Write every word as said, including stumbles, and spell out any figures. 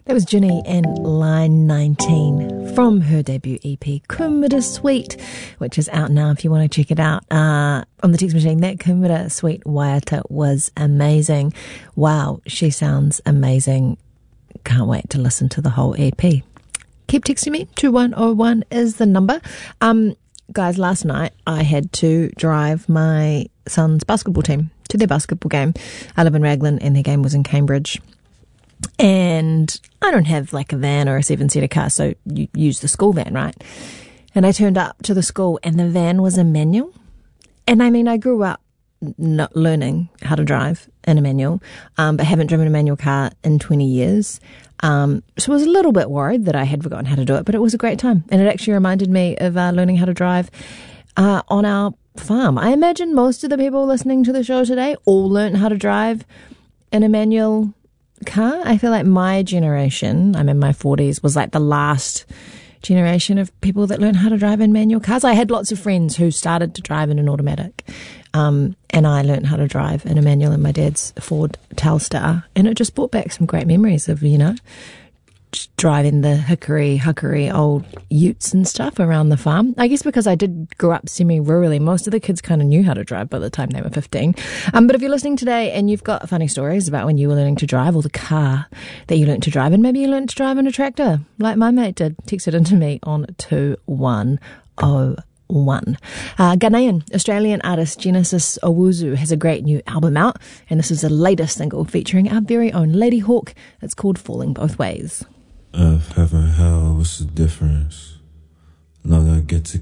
That was Ginny and Line nineteen from her debut E P, Kumara Sweet, which is out now if you want to check it out. Uh, on the text machine, that Kumara Sweet Waiata was amazing. Wow, she sounds amazing. Can't wait to listen to the whole E P. Keep texting me, two one oh one is the number. Um, guys, last night I had to drive my son's basketball team to their basketball game. I live in Raglan and their game was in Cambridge. And I don't have like a van or a seven-seater car, so you use the school van, right? And I turned up to the school and the van was a manual. And I mean, I grew up not learning how to drive in a manual, um, but haven't driven a manual car in twenty years. Um, so I was a little bit worried that I had forgotten how to do it, but it was a great time. And it actually reminded me of uh, learning how to drive uh, on our farm. I imagine most of the people listening to the show today all learned how to drive in a manual car. I feel like my generation, I'm in my forties, was like the last generation of people that learned how to drive in manual cars. I had lots of friends who started to drive in an automatic, um, and I learned how to drive in a manual in my dad's Ford Telstar, and it just brought back some great memories of, you know, just driving the hickory, hickory old utes and stuff around the farm. I guess because I did grow up semi-rurally, most of the kids kind of knew how to drive by the time they were fifteen. Um, but if you're listening today and you've got funny stories about when you were learning to drive or the car that you learned to drive, and maybe you learned to drive in a tractor like my mate did, text it into me on two one oh one. Uh, Ghanaian Australian artist Genesis Owusu has a great new album out, and this is the latest single featuring our very own Lady Hawk. It's called Falling Both Ways. Earth, heaven, hell, what's the difference? Long I get to